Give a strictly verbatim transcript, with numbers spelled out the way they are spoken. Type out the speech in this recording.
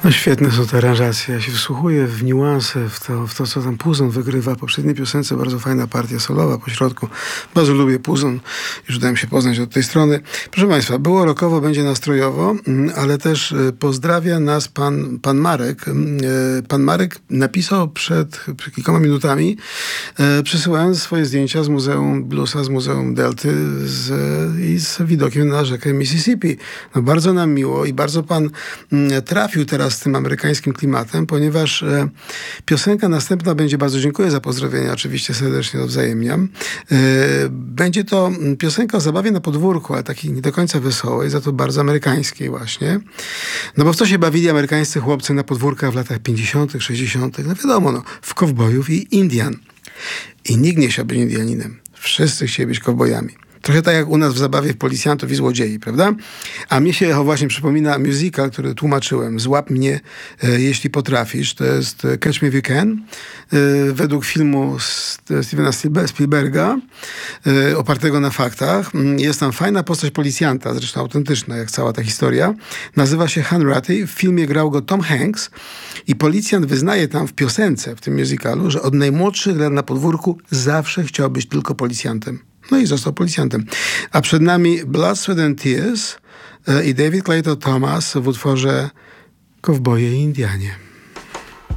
No świetne są te aranżacje. Ja się wsłuchuję w niuanse, w to, w to co tam Puzon wygrywa. W poprzedniej piosence bardzo fajna partia solowa po środku. Bardzo lubię Puzon. Już dałem się poznać od tej strony. Proszę Państwa, było rockowo, będzie nastrojowo, ale też pozdrawia nas pan, pan Marek. Pan Marek napisał przed, przed kilkoma minutami, przesyłając swoje zdjęcia z Muzeum Bluesa, z Muzeum Delty z, i z widokiem na rzekę Mississippi. No bardzo nam miło i bardzo pan trafił teraz z tym amerykańskim klimatem, ponieważ e, piosenka następna będzie, bardzo dziękuję za pozdrowienia, oczywiście serdecznie odwzajemniam. E, będzie to piosenka o zabawie na podwórku, ale takiej nie do końca wesołej, za to bardzo amerykańskiej właśnie. No bo w co się bawili amerykańscy chłopcy na podwórkach w latach pięćdziesiątych, sześćdziesiątych? No wiadomo, no, w kowbojów i Indian. I nikt nie chciał być Indianinem. Wszyscy chcieli być kowbojami. Trochę tak jak u nas w zabawie w policjantów i złodziei, prawda? A mnie się właśnie przypomina musical, który tłumaczyłem. Złap mnie, e, jeśli potrafisz. To jest Catch Me If You Can. E, według filmu Stevena Spielberga, e, opartego na faktach. Jest tam fajna postać policjanta, zresztą autentyczna, jak cała ta historia. Nazywa się Han Ratty. W filmie grał go Tom Hanks. I policjant wyznaje tam w piosence, w tym musicalu, że od najmłodszych lat na podwórku zawsze chciał być tylko policjantem. No i został policjantem. A przed nami Blood, Sweat and Tears i David Clayton Thomas w utworze Kowboje i Indianie.